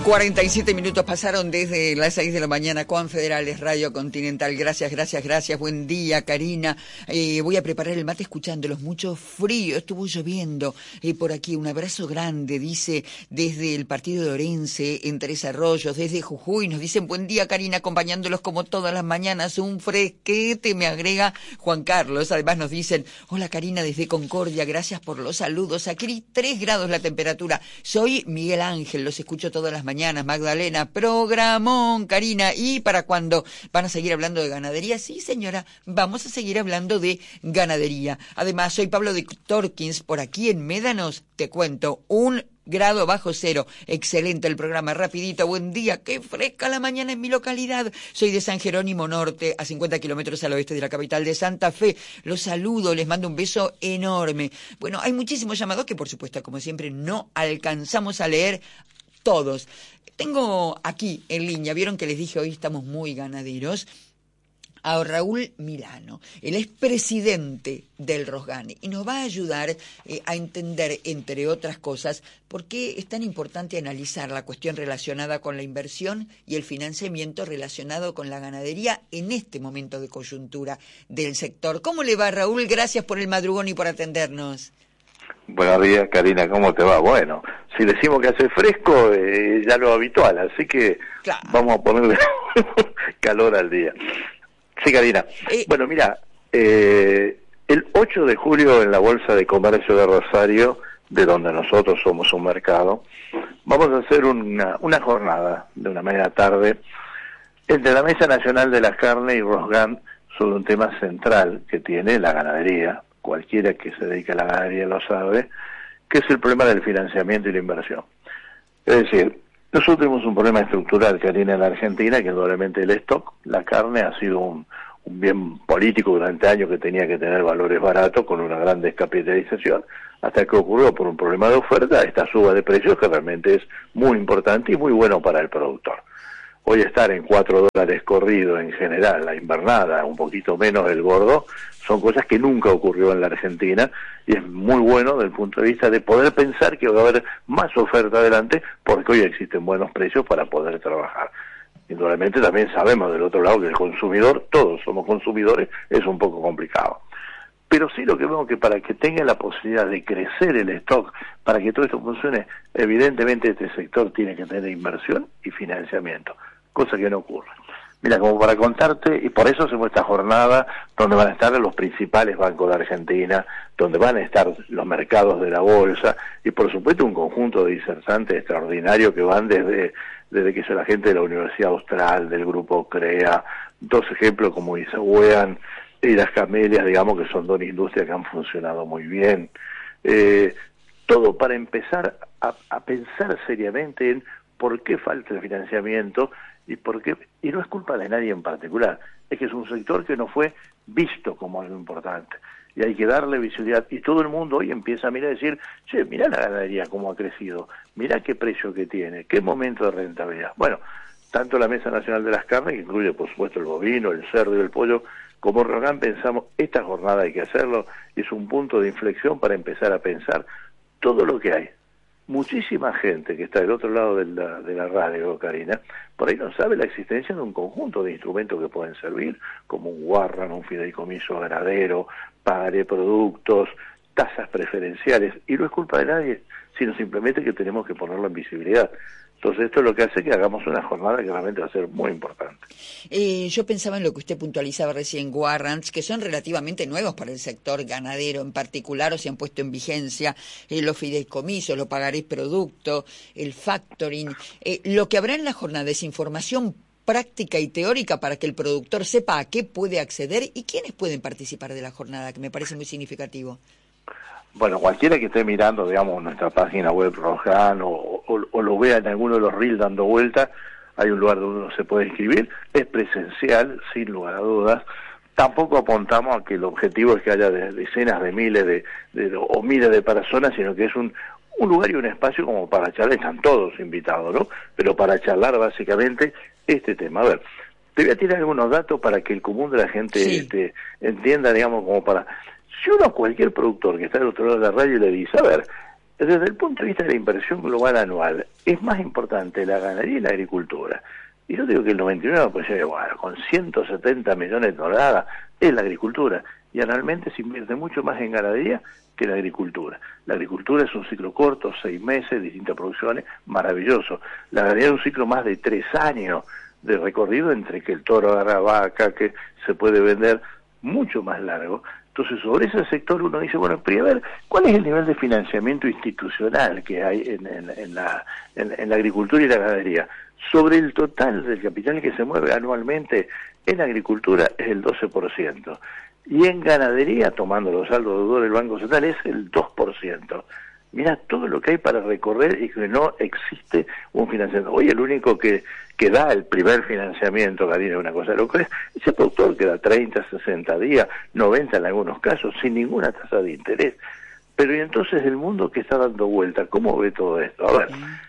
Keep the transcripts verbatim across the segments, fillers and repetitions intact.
cuarenta y siete minutos pasaron desde las seis de la mañana. Confederales Radio Continental. Gracias, gracias, gracias. Buen día, Karina. Eh, voy a preparar el mate escuchándolos. Mucho frío, estuvo lloviendo eh, por aquí. Un abrazo grande, dice, desde el partido de Orense, en Tres Arroyos, desde Jujuy. Nos dicen buen día, Karina, acompañándolos como todas las mañanas. Un fresquete, me agrega Juan Carlos. Además nos dicen, hola, Karina, desde Concordia. Gracias por los saludos. Aquí tres grados la temperatura. Soy Miguel Ángel, los escucho todas las mañanas. Magdalena, programón, Karina. ¿Y para cuándo van a seguir hablando de ganadería? Sí, señora, vamos a seguir hablando de ganadería. Además, soy Pablo de Torkins, por aquí en Médanos, te cuento, un grado bajo cero. Excelente el programa, rapidito, buen día, qué fresca la mañana en mi localidad. Soy de San Jerónimo Norte, a cincuenta kilómetros al oeste de la capital de Santa Fe. Los saludo, les mando un beso enorme. Bueno, hay muchísimos llamados que por supuesto, como siempre, no alcanzamos a leer todos. Tengo aquí en línea, vieron que les dije hoy estamos muy ganaderos, a Raúl Milano. Él es presidente del Rosgane y nos va a ayudar eh, a entender, entre otras cosas, por qué es tan importante analizar la cuestión relacionada con la inversión y el financiamiento relacionado con la ganadería en este momento de coyuntura del sector. ¿Cómo le va, Raúl? Gracias por el madrugón y por atendernos. Buenos días, Karina, ¿cómo te va? Bueno, si decimos que hace fresco, eh, ya lo habitual, así que claro, vamos a ponerle calor al día. Sí, Karina. Eh, bueno, mira, eh, el ocho de julio en la Bolsa de Comercio de Rosario, de donde nosotros somos un mercado, vamos a hacer una, una jornada de una media tarde entre la Mesa Nacional de la Carne y Rosgan sobre un tema central que tiene la ganadería. Cualquiera que se dedique a la ganadería lo sabe, que es el problema del financiamiento y la inversión. Es decir, nosotros tenemos un problema estructural, Karina, en la Argentina, que probablemente el stock, la carne, ha sido un, un bien político durante años que tenía que tener valores baratos con una gran descapitalización, hasta que ocurrió por un problema de oferta esta suba de precios que realmente es muy importante y muy bueno para el productor. Hoy estar en cuatro dólares corrido en general, la invernada, un poquito menos el gordo, son cosas que nunca ocurrió en la Argentina y es muy bueno desde el punto de vista de poder pensar que va a haber más oferta adelante porque hoy existen buenos precios para poder trabajar. Indudablemente también sabemos del otro lado que el consumidor, todos somos consumidores, es un poco complicado. Pero sí lo que vemos que para que tenga la posibilidad de crecer el stock, para que todo esto funcione, evidentemente este sector tiene que tener inversión y financiamiento, cosa que no ocurre. Mira, como para contarte, y por eso hacemos esta jornada donde van a estar los principales bancos de Argentina, donde van a estar los mercados de la bolsa, y por supuesto un conjunto de disertantes extraordinarios que van desde, desde que es la gente de la Universidad Austral, del grupo CREA, dos ejemplos como Isahuean y las Camelias, digamos que son dos industrias que han funcionado muy bien. Eh, todo para empezar a, a pensar seriamente en por qué falta el financiamiento y por qué, y no es culpa de nadie en particular, es que es un sector que no fue visto como algo importante y hay que darle visibilidad y todo el mundo hoy empieza a mirar y decir, che, mirá la ganadería cómo ha crecido, mirá qué precio que tiene, qué momento de rentabilidad. Bueno, tanto la Mesa Nacional de las Carnes, que incluye por supuesto el bovino, el cerdo y el pollo, como Rosgan pensamos, esta jornada hay que hacerlo, es un punto de inflexión para empezar a pensar todo lo que hay. Muchísima gente que está del otro lado de la, de la radio, Karina, por ahí no sabe la existencia de un conjunto de instrumentos que pueden servir, como un warrant, un fideicomiso ganadero, pagaré productos, tasas preferenciales, y no es culpa de nadie, sino simplemente que tenemos que ponerlo en visibilidad. Entonces esto es lo que hace que hagamos una jornada que realmente va a ser muy importante. Eh, yo pensaba en lo que usted puntualizaba recién, warrants, que son relativamente nuevos para el sector ganadero en particular, o se han puesto en vigencia, eh, los fideicomisos, los pagarés producto, el factoring. Eh, lo que habrá en la jornada es información práctica y teórica para que el productor sepa a qué puede acceder y quiénes pueden participar de la jornada, que me parece muy significativo. Bueno, cualquiera que esté mirando, digamos, nuestra página web Rosgan o, o, o lo vea en alguno de los reels dando vuelta, hay un lugar donde uno se puede inscribir, es presencial, sin lugar a dudas. Tampoco apuntamos a que el objetivo es que haya de, decenas de miles de, de, o miles de personas, sino que es un, un lugar y un espacio como para charlar, están todos invitados, ¿no? Pero para charlar básicamente este tema. A ver, te voy a tirar algunos datos para que el común de la gente sí. este, entienda, digamos, como para... Si uno, cualquier productor que está del otro lado de la radio y le dice, a ver, Desde el punto de vista de la inversión global anual, es más importante la ganadería y la agricultura. Y yo digo que el noventa y nueve por ciento, pues, bueno, con ciento setenta millones de toneladas, es la agricultura. Y anualmente se invierte mucho más en ganadería que en la agricultura. La agricultura es un ciclo corto, seis meses, distintas producciones, maravilloso. La ganadería es un ciclo más de tres años de recorrido entre que el toro agarra vaca, que se puede vender, mucho más largo. Entonces, sobre ese sector uno dice, bueno, pero a ver, ¿cuál es el nivel de financiamiento institucional que hay en, en, en, la, en, en la agricultura y la ganadería? Sobre el total del capital que se mueve anualmente en la agricultura es el doce por ciento. Y en ganadería, tomando los saldos de deudor del Banco Central, es el dos por ciento. Mira todo lo que hay para recorrer y que no existe un financiamiento. Hoy el único que, que da el primer financiamiento, Karina, es una cosa loca, es ese productor que da treinta, sesenta días, noventa en algunos casos, sin ninguna tasa de interés. Pero y entonces el mundo que está dando vuelta, ¿cómo ve todo esto? A ver,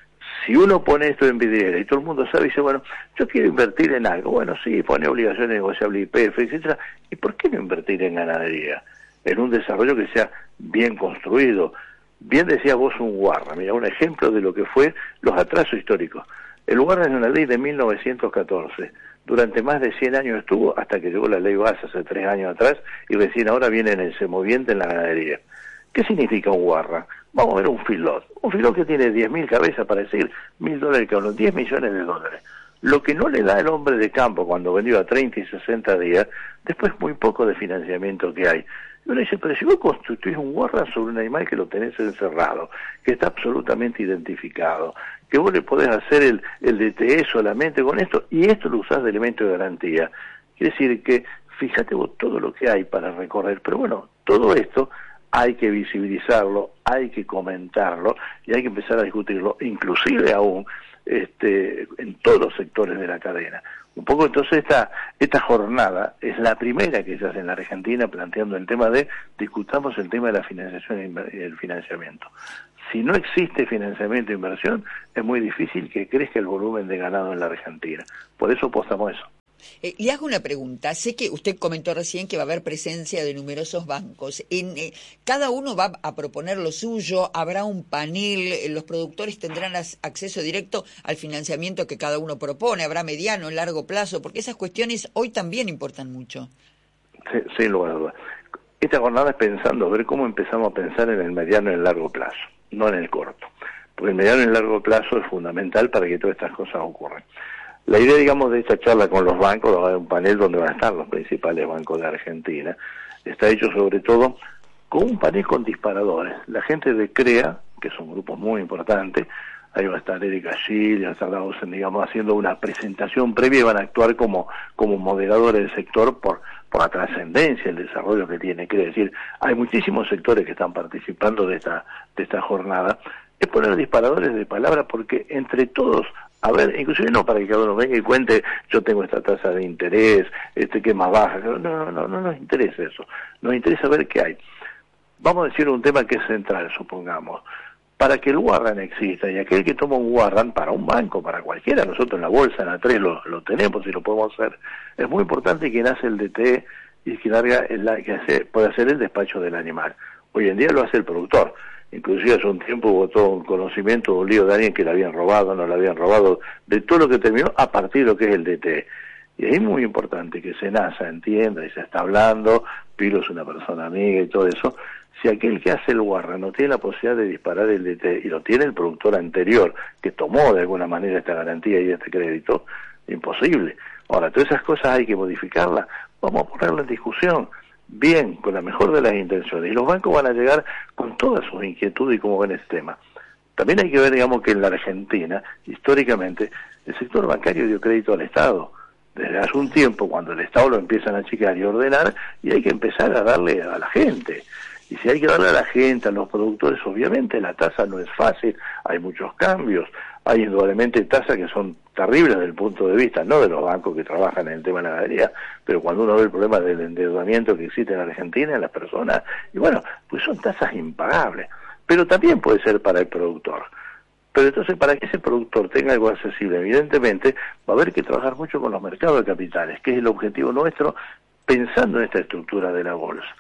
si uno pone esto en vidriera y todo el mundo sabe y dice, bueno, yo quiero invertir en algo, bueno, sí, pone obligaciones negociables, I P F, etcétera, ¿y por qué no invertir en ganadería? En un desarrollo que sea bien construido. Bien decía vos un Warra, mira, un ejemplo de lo que fue los atrasos históricos. El Warra es una ley de mil novecientos catorce. Durante más de cien años estuvo hasta que llegó la ley base hace tres años atrás y recién ahora viene en el semoviente en la ganadería. ¿Qué significa un Warra? Vamos a ver un filot. Un filot que tiene diez mil cabezas, para decir mil dólares cada uno, diez millones de dólares. Lo que no le da el hombre de campo cuando vendió a treinta y sesenta días, después muy poco de financiamiento que hay. Y uno dice, pero si vos constituís un Warra sobre un animal que lo tenés encerrado, que está absolutamente identificado, que vos le podés hacer el, el D T E solamente con esto, y esto lo usás de elemento de garantía. Quiere decir que, fíjate vos todo lo que hay para recorrer, pero bueno, todo esto hay que visibilizarlo, hay que comentarlo, y hay que empezar a discutirlo, inclusive aún este, en todos los sectores de la cadena. Un poco entonces esta esta jornada es la primera que se hace en la Argentina planteando el tema de, discutamos el tema de la financiación y el financiamiento. Si no existe financiamiento e inversión, es muy difícil que crezca el volumen de ganado en la Argentina. Por eso apostamos eso. Eh, le hago una pregunta. Sé que usted comentó recién que va a haber presencia de numerosos bancos. En, eh, cada uno va a proponer lo suyo, habrá un panel, eh, los productores tendrán as, acceso directo al financiamiento que cada uno propone, habrá mediano, largo plazo, porque esas cuestiones hoy también importan mucho. Sí, sin lugar a dudas. Esta jornada es pensando, ver cómo empezamos a pensar en el mediano y el largo plazo, no en el corto. Porque el mediano y el largo plazo es fundamental para que todas estas cosas ocurran. La idea, digamos, de esta charla con los bancos, va a haber un panel donde van a estar los principales bancos de Argentina, está hecho sobre todo con un panel con disparadores. La gente de CREA, que son grupos muy importantes, ahí va a estar Erika Gil, va a estar Dawson, digamos, haciendo una presentación previa y van a actuar como, como moderadores del sector por, por la trascendencia, el desarrollo que tiene. Quiere decir, hay muchísimos sectores que están participando de esta, de esta jornada. Es poner disparadores de palabra porque entre todos, a ver, inclusive no para que cada uno venga y cuente, yo tengo esta tasa de interés, este que es más baja, no, no, no, no nos interesa eso, nos interesa ver qué hay. Vamos a decir un tema que es central, supongamos. Para que el Warran exista, y aquel que toma un Warran para un banco, para cualquiera, nosotros en la bolsa, en la tres lo, lo tenemos y lo podemos hacer, es muy importante quien hace el D T E y quien haga el, que hace, puede hacer el despacho del animal. Hoy en día lo hace el productor. Inclusive hace un tiempo hubo todo un conocimiento, un lío de alguien que le habían robado, no le habían robado, de todo lo que terminó a partir de lo que es el D T E. Y ahí es muy importante que SENASA entienda y se está hablando, Pilo es una persona amiga y todo eso. Si aquel que hace el Warra no tiene la posibilidad de disparar el D T E y lo tiene el productor anterior, que tomó de alguna manera esta garantía y este crédito, imposible. Ahora, todas esas cosas hay que modificarlas, vamos a ponerlas en discusión, bien, con la mejor de las intenciones, y los bancos van a llegar con todas sus inquietudes y cómo ven este tema. También hay que ver, digamos, que en la Argentina, históricamente, el sector bancario dio crédito al Estado. Desde hace un tiempo, cuando el Estado lo empiezan a achicar y ordenar, y hay que empezar a darle a la gente. Y si hay que darle a la gente, a los productores, obviamente la tasa no es fácil, hay muchos cambios, hay indudablemente tasas que son terribles desde el punto de vista, no de los bancos que trabajan en el tema de la ganadería, pero cuando uno ve el problema del endeudamiento que existe en Argentina, en las personas, y bueno, pues son tasas impagables, pero también puede ser para el productor. Pero entonces, para que ese productor tenga algo accesible, evidentemente, va a haber que trabajar mucho con los mercados de capitales, que es el objetivo nuestro, pensando en esta estructura de la bolsa.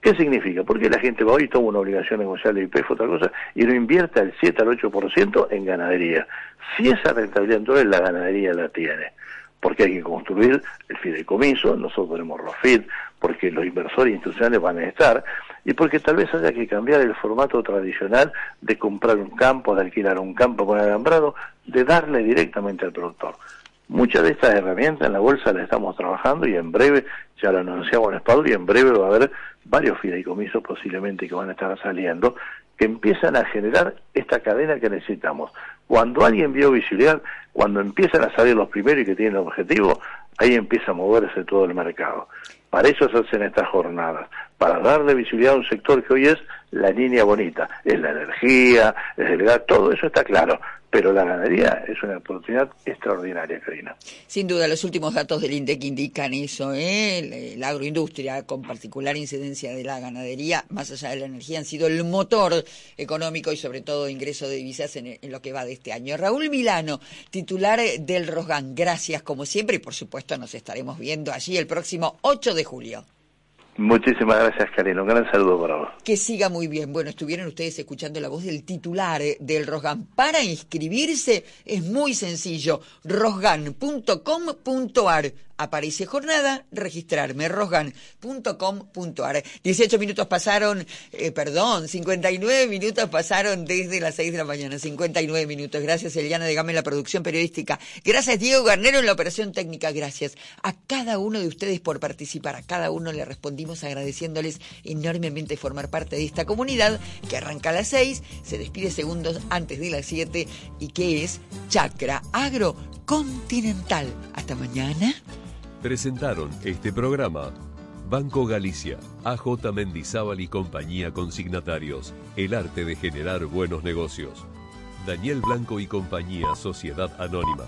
¿Qué significa? Porque la gente va hoy y toma una obligación negociar de I P F, otra cosa, y lo invierte al siete al ocho por ciento en ganadería. Si esa rentabilidad entonces la ganadería la tiene, porque hay que construir el fideicomiso, nosotros tenemos ROFID, porque los inversores institucionales van a estar, y porque tal vez haya que cambiar el formato tradicional de comprar un campo, de alquilar un campo con alambrado, de darle directamente al productor. Muchas de estas herramientas en la bolsa las estamos trabajando y en breve, ya lo anunciamos en Espador, y en breve va a haber varios fideicomisos posiblemente que van a estar saliendo, que empiezan a generar esta cadena que necesitamos. Cuando alguien vio visibilidad, cuando empiezan a salir los primeros y que tienen objetivo, ahí empieza a moverse todo el mercado. Para eso se hacen estas jornadas, para darle visibilidad a un sector que hoy es la línea bonita, es la energía, es el gas, todo eso está claro, pero la ganadería es una oportunidad extraordinaria, Karina. Sin duda, los últimos datos del INDEC indican eso, ¿eh? La agroindustria, con particular incidencia de la ganadería, más allá de la energía, han sido el motor económico y sobre todo ingreso de divisas en, en lo que va de este año. Raúl Milano, titular del Rosgan, gracias como siempre y por supuesto nos estaremos viendo allí el próximo ocho de julio. Muchísimas gracias, Karina. Un gran saludo para vos. Que siga muy bien. Bueno, estuvieron ustedes escuchando la voz del titular del Rosgan. Para inscribirse es muy sencillo. rosgan punto com punto ar. Aparece jornada, registrarme, rosgan punto com punto ar. dieciocho minutos pasaron, eh, perdón, cincuenta y nueve minutos pasaron desde las seis de la mañana, cincuenta y nueve minutos. Gracias, Eliana de Gama en la producción periodística. Gracias, Diego Garnero en la operación técnica. Gracias a cada uno de ustedes por participar. A cada uno le respondimos agradeciéndoles enormemente formar parte de esta comunidad que arranca a las seis, se despide segundos antes de las siete y que es Chacra Agro Continental. Hasta mañana. Presentaron este programa Banco Galicia, A J Mendizábal y compañía consignatarios, el arte de generar buenos negocios. Daniel Blanco y compañía, Sociedad Anónima.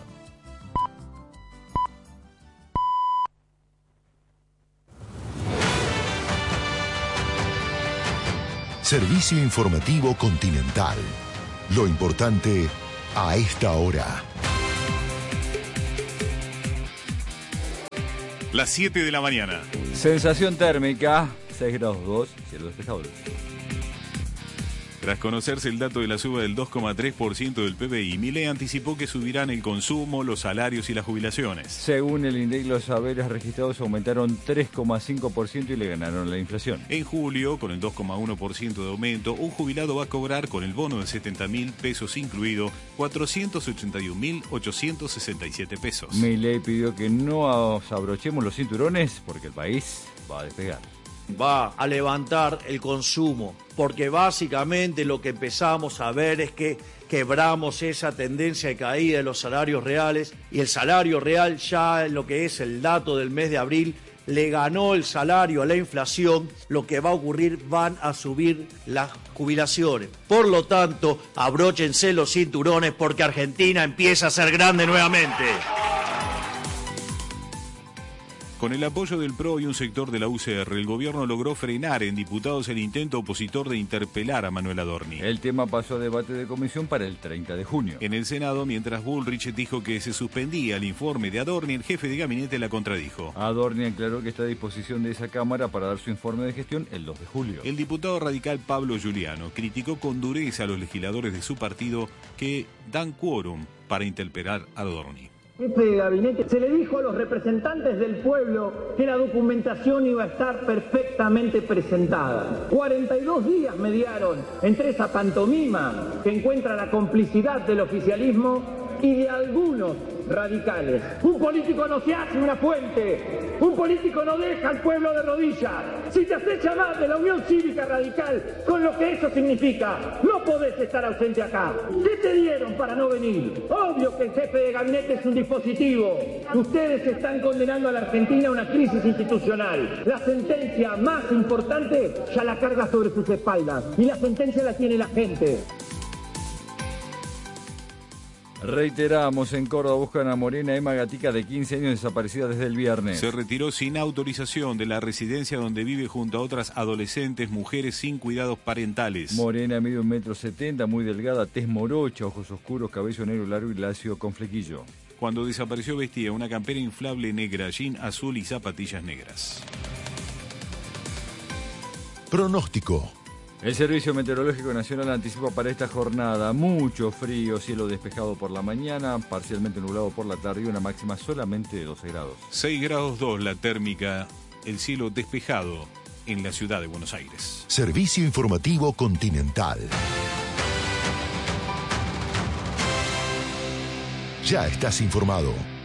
Servicio Informativo Continental. Lo importante a esta hora. Las siete de la mañana. Sensación térmica, seis grados dos, cielo despejado. Tras conocerse el dato de la suba del dos coma tres por ciento del P B I, Milei anticipó que subirán el consumo, los salarios y las jubilaciones. Según el INDEC, los saberes registrados aumentaron tres coma cinco por ciento y le ganaron la inflación. En julio, con el dos coma uno por ciento de aumento, un jubilado va a cobrar con el bono de setenta mil pesos incluido cuatrocientos ochenta y un mil ochocientos sesenta y siete pesos. Milei pidió que no abrochemos los cinturones porque el país va a despegar. Va a levantar el consumo, porque básicamente lo que empezamos a ver es que quebramos esa tendencia de caída de los salarios reales y el salario real ya en lo que es el dato del mes de abril le ganó el salario a la inflación. Lo que va a ocurrir, van a subir las jubilaciones. Por lo tanto, abróchense los cinturones porque Argentina empieza a ser grande nuevamente. Con el apoyo del P R O y un sector de la U C R, el gobierno logró frenar en diputados el intento opositor de interpelar a Manuel Adorni. El tema pasó a debate de comisión para el treinta de junio. En el Senado, mientras Bullrich dijo que se suspendía el informe de Adorni, el jefe de gabinete la contradijo. Adorni aclaró que está a disposición de esa Cámara para dar su informe de gestión el dos de julio. El diputado radical Pablo Giuliano criticó con dureza a los legisladores de su partido que dan quórum para interpelar a Adorni. Jefe de gabinete, se le dijo a los representantes del pueblo que la documentación iba a estar perfectamente presentada. cuarenta y dos días mediaron entre esa pantomima que encuentra la complicidad del oficialismo y de algunos radicales. Un político no se hace una fuente, un político no deja al pueblo de rodillas. Si te haces llamar de la Unión Cívica Radical, con lo que eso significa, no podés estar ausente acá. ¿Qué te dieron para no venir? Obvio que el jefe de gabinete es un dispositivo. Ustedes están condenando a la Argentina a una crisis institucional. La sentencia más importante ya la carga sobre sus espaldas. Y la sentencia la tiene la gente. Reiteramos, en Córdoba buscan a Morena Emma Gatica, de quince años, desaparecida desde el viernes. Se retiró sin autorización de la residencia donde vive junto a otras adolescentes mujeres sin cuidados parentales. Morena mide un metro setenta, muy delgada, tez morocha, ojos oscuros, cabello negro largo y lacio con flequillo. Cuando desapareció vestía una campera inflable negra, jean azul y zapatillas negras. Pronóstico. El Servicio Meteorológico Nacional anticipa para esta jornada mucho frío, cielo despejado por la mañana, parcialmente nublado por la tarde y una máxima solamente de doce grados. seis grados dos la térmica, el cielo despejado en la ciudad de Buenos Aires. Servicio Informativo Continental. Ya estás informado.